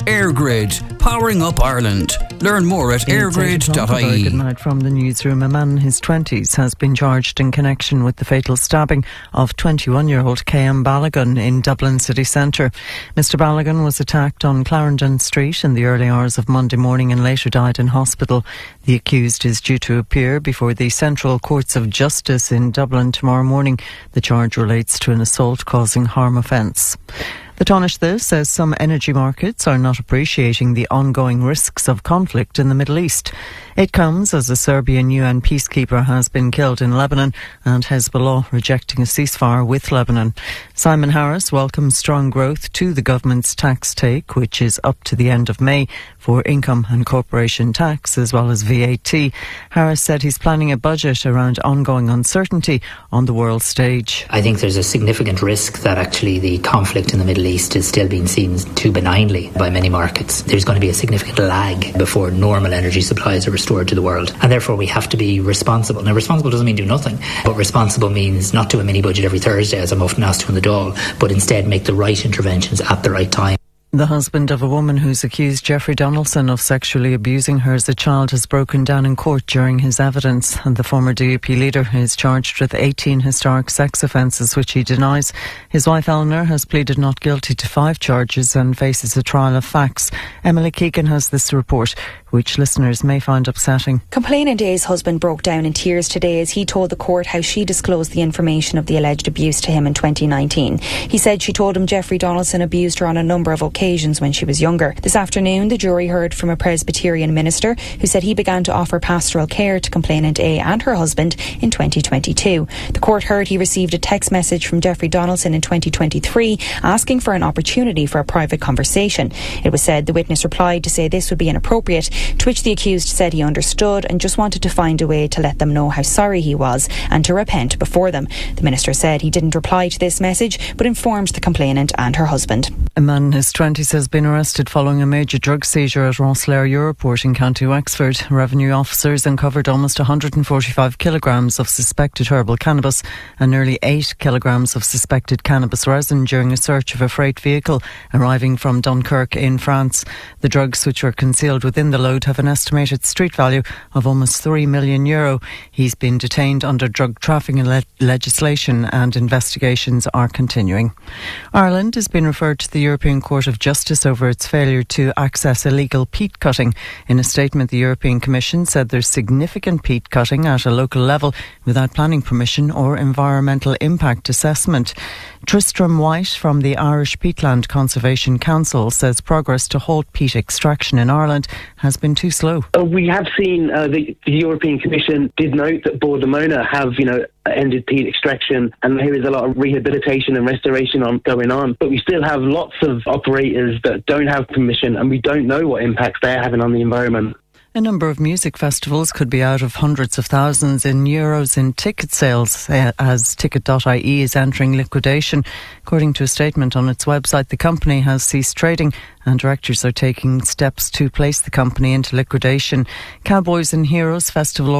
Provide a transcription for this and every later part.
EirGrid, powering up Ireland. Learn more at airgrid.ie. Good night from the newsroom. A man in his 20s has been charged in connection with the fatal stabbing of 21-year-old K.M. Balogun in Dublin city centre. Mr. Balogun was attacked on Clarendon Street in the early hours of Monday morning and later died in hospital. The accused is due to appear before the Central Courts of Justice in Dublin tomorrow morning. The charge relates to an assault causing harm offence. The Taoiseach says some energy markets are not appreciating the ongoing risks of conflict in the Middle East. It comes as a Serbian UN peacekeeper has been killed in Lebanon and Hezbollah rejecting a ceasefire with Lebanon. Simon Harris welcomes strong growth to the government's tax take, which is up to the end of May for income and corporation tax as well as VAT. Harris said he's planning a budget around ongoing uncertainty on the world stage. I think there's a significant risk that actually the conflict in the Middle East is still being seen too benignly by many markets. There's going to be a significant lag before normal energy supplies are restored to the world, and therefore we have to be responsible. Now, responsible doesn't mean do nothing, but responsible means not do a mini budget every Thursday, as I'm often asked to in the Dáil, but instead make the right interventions at the right time. The husband of a woman who's accused Jeffrey Donaldson of sexually abusing her as a child has broken down in court during his evidence, and the former DUP leader is charged with 18 historic sex offences which he denies. His wife Eleanor has pleaded not guilty to 5 charges and faces a trial of facts. Emily Keegan has this report, which listeners may find upsetting. Complainant A's husband broke down in tears today as he told the court how she disclosed the information of the alleged abuse to him in 2019. He said she told him Jeffrey Donaldson abused her on a number of occasions when she was younger. This afternoon, the jury heard from a Presbyterian minister who said he began to offer pastoral care to complainant A and her husband in 2022. The court heard he received a text message from Jeffrey Donaldson in 2023 asking for an opportunity for a private conversation. It was said the witness replied to say this would be inappropriate, to which the accused said he understood and just wanted to find a way to let them know how sorry he was and to repent before them. The minister said he didn't reply to this message but informed the complainant and her husband. A man in his 20s has been arrested following a major drug seizure at Rosslare Europort in County Wexford. Revenue officers uncovered almost 145 kilograms of suspected herbal cannabis and nearly 8 kilograms of suspected cannabis resin during a search of a freight vehicle arriving from Dunkirk in France. The drugs, which were concealed within the load, have an estimated street value of almost €3 million. He's been detained under drug trafficking legislation and investigations are continuing. Ireland has been referred to the European Court of Justice over its failure to access illegal peat cutting. In a statement, the European Commission said there's significant peat cutting at a local level without planning permission or environmental impact assessment. Tristram White from the Irish Peatland Conservation Council says progress to halt peat extraction in Ireland has been too slow. We have seen the European Commission did note that Bord Lamona have, ended peat extraction, and there is a lot of rehabilitation and restoration going on. But we still have lots of operators that don't have permission, and we don't know what impacts they're having on the environment. A number of music festivals could be out of hundreds of thousands in euros in ticket sales as Ticket.ie is entering liquidation. According to a statement on its website, the company has ceased trading and directors are taking steps to place the company into liquidation. Cowboys and Heroes festival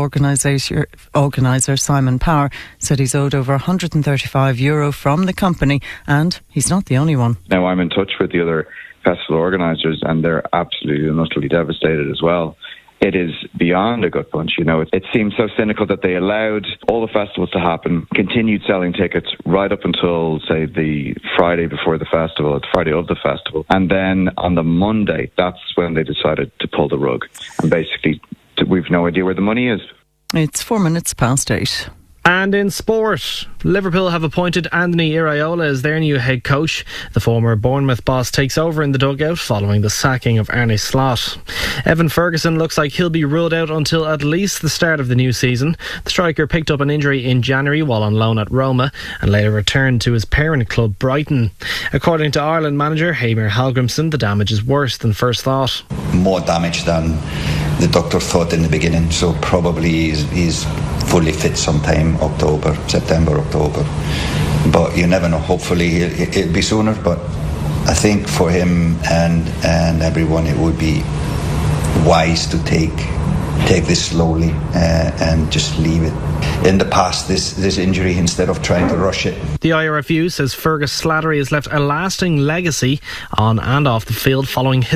organiser Simon Power said he's owed over €135 from the company, and he's not the only one. Now, I'm in touch with the other festival organisers and they're absolutely and utterly devastated as well. It is beyond a gut punch, It seems so cynical that they allowed all the festivals to happen, continued selling tickets right up until, say, the Friday before the festival, the Friday of the festival. And then on the Monday, that's when they decided to pull the rug. And basically, we've no idea where the money is. It's 4 minutes past 8. And in sport, Liverpool have appointed Anthony Iraola as their new head coach. The former Bournemouth boss takes over in the dugout following the sacking of Arne Slot. Evan Ferguson looks like he'll be ruled out until at least the start of the new season. The striker picked up an injury in January while on loan at Roma and later returned to his parent club Brighton. According to Ireland manager Heimir Hallgrímsson, the damage is worse than first thought. More damage than the doctor thought in the beginning, so probably he's fully fit sometime September, October. But you never know. Hopefully it'll be sooner, but I think for him and everyone it would be wise to take this slowly and just leave it in the past, this injury, instead of trying to rush it. The IRFU says Fergus Slattery has left a lasting legacy on and off the field following his